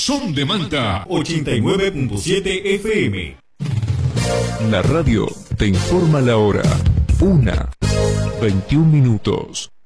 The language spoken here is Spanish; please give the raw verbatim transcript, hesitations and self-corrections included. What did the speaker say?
Son de Manta ochenta y nueve punto siete F M. La radio te informa la hora. Una, veintiún minutos.